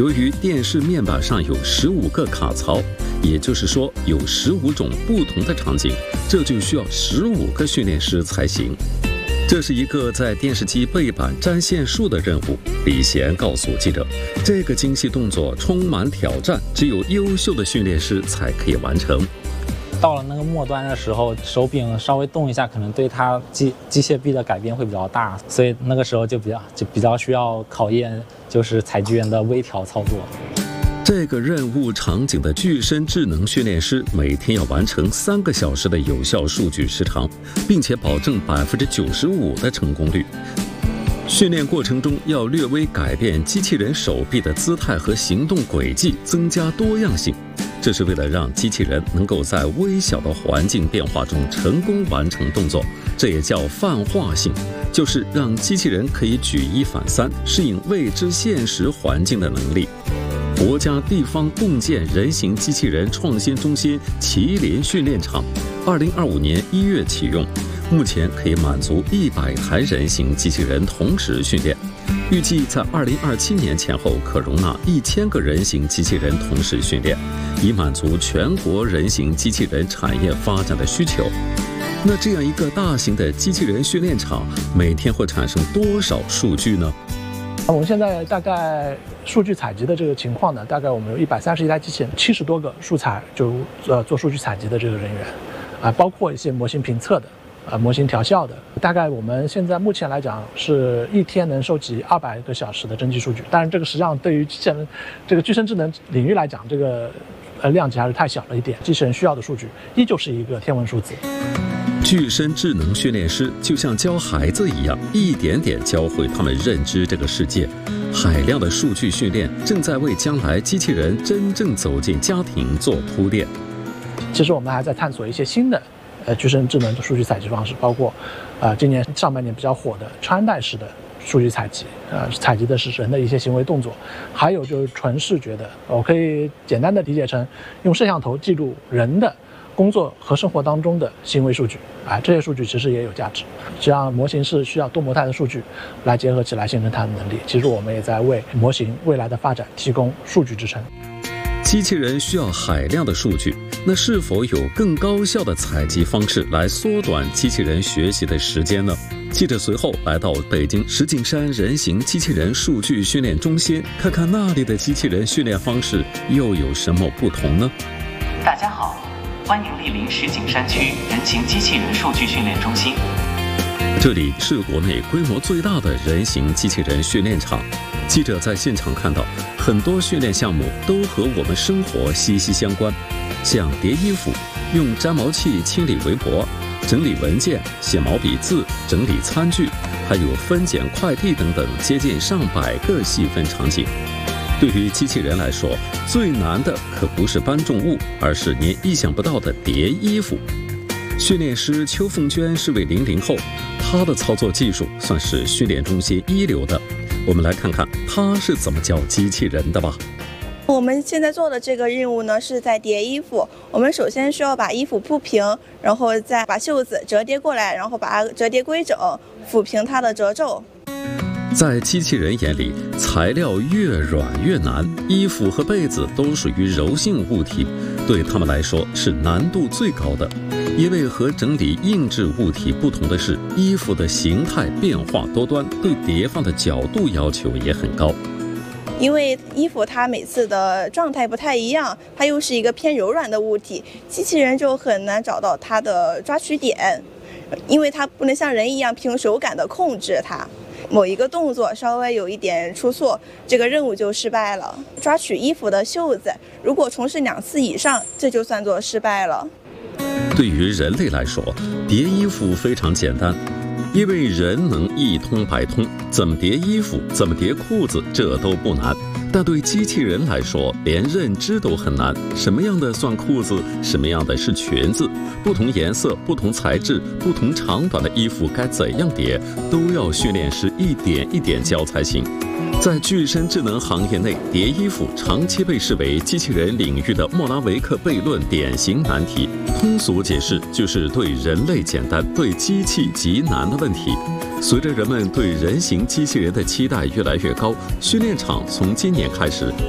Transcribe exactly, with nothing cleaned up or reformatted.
由于电视面板上有十五个卡槽，也就是说有十五种不同的场景，这就需要十五个训练师才行。这是一个在电视机背板粘线术的任务。李贤告诉记者，这个精细动作充满挑战，只有优秀的训练师才可以完成。 到了那个末端的时候，手柄稍微动一下，可能对它机机械臂的改变会比较大，所以那个时候就比较就比较需要考验，就是采集员的微调操作。 这个任务场景的具身智能训练师每天要完成三个小时的有效数据时长，并且保证百分之九十五的成功率。训练过程中要略微改变机器人手臂的姿态和行动轨迹，增加多样性。这是为了让机器人能够在微小的环境变化中成功完成动作，这也叫泛化性，就是让机器人可以举一反三，适应未知现实环境的能力。国家地方共建人形机器人创新中心麒麟训练场，二零二五年一月启用，目前可以满足一百台人形机器人同时训练。预计在二零二七年前后可容纳一千个人形机器人同时训练，以满足全国人形机器人产业发展的需求。那这样一个大型的机器人训练场，每天会产生多少数据呢？ 我们现在大概数据采集的这个情况呢，大概我们有一百三十一台机器人，七十多个数采就呃做数据采集的这个人员，啊，包括一些模型评测的。呃，模型调校的，大概我们现在目前来讲是一天能收集二百个小时的真机数据。当然，这个实际上对于机器人这个具身智能领域来讲，这个呃量级还是太小了一点。机器人需要的数据依旧是一个天文数字。 具身智能训练师就像教孩子一样，一点点教会他们认知这个世界。海量的数据训练正在为将来机器人真正走进家庭做铺垫。 其实我们还在探索一些新的。呃，具身智能的数据采集方式，包括，呃，今年上半年比较火的穿戴式的数据采集，呃，采集的是人的一些行为动作，还有就是纯视觉的，我可以简单的理解成用摄像头记录人的工作和生活当中的行为数据，啊、呃，这些数据其实也有价值。实际上，模型是需要多模态的数据来结合起来形成它的能力。其实我们也在为模型未来的发展提供数据支撑。 机器人需要海量的数据，那是否有更高效的采集方式来缩短机器人学习的时间呢？记者随后来到北京石景山人形机器人数据训练中心，看看那里的机器人训练方式又有什么不同呢？ 大家好，欢迎莅临石景山区人形机器人数据训练中心。 这里是国内规模最大的人形机器人训练场。记者在现场看到，很多训练项目都和我们生活息息相关，像叠衣服、用粘毛器清理围脖、整理文件、写毛笔字、整理餐具，还有分拣快递等等，接近上百个细分场景。对于机器人来说，最难的可不是搬重物，而是您意想不到的叠衣服。训练师邱凤娟是位零零后，她的操作技术算是训练中心一流的。我们来看看她是怎么教机器人的吧。 我们现在做的这个任务呢，是在叠衣服。我们首先需要把衣服铺平，然后再把袖子折叠过来，然后把它折叠规整，抚平它的褶皱。 在机器人眼里，材料越软越难，衣服和被子都属于柔性物体，对他们来说是难度最高的。因为和整理硬质物体不同的是，衣服的形态变化多端，对叠放的角度要求也很高。 因为衣服它每次的状态不太一样，它又是一个偏柔软的物体，机器人就很难找到它的抓取点，因为它不能像人一样凭手感的控制它。某一个动作稍微有一点出错，这个任务就失败了。抓取衣服的袖子，如果重试两次以上，这就算作失败了。 对于人类来说，叠衣服非常简单，因为人能一通百通，怎么叠衣服，怎么叠裤子，这都不难。但对机器人来说，连认知都很难。什么样的算裤子，什么样的是裙子，不同颜色、不同材质、不同长短的衣服该怎样叠，都要训练师一点一点教才行。在具身智能行业内，叠衣服长期被视为机器人领域的莫拉维克悖论典型难题。通俗解释就是对人类简单，对机器极难的问题。随着人们对人形机器人的期待越来越高，训练场从今年开始